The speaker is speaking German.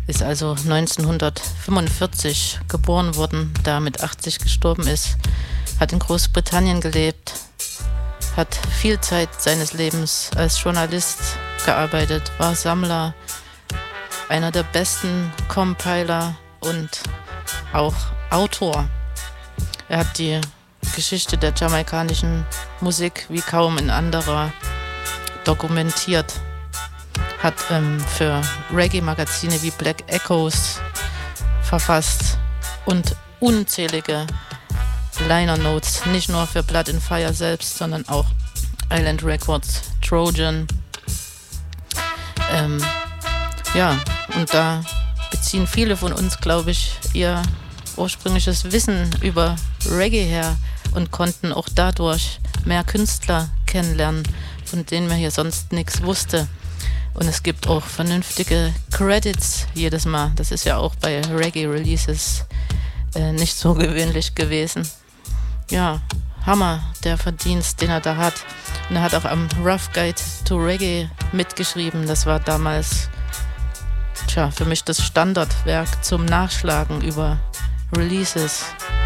ist also 1945 geboren worden, da mit 80 gestorben ist, hat in Großbritannien gelebt, hat viel Zeit seines Lebens als Journalist gearbeitet, war Sammler, einer der besten Compiler und auch Autor. Er hat die Geschichte der jamaikanischen Musik wie kaum ein anderer dokumentiert. Hat für Reggae-Magazine wie Black Echoes verfasst und unzählige Liner Notes, nicht nur für Blood and Fire selbst, sondern auch Island Records, Trojan. Und da beziehen viele von uns, glaube ich, ihr ursprüngliches Wissen über Reggae her und konnten auch dadurch mehr Künstler kennenlernen, von denen man hier sonst nichts wusste. Und es gibt auch vernünftige Credits jedes Mal. Das ist ja auch bei Reggae-Releases nicht so gewöhnlich gewesen. Ja, Hammer, der Verdienst, den er da hat. Und er hat auch am Rough Guide to Reggae mitgeschrieben. Das war damals für mich das Standardwerk zum Nachschlagen über Releases.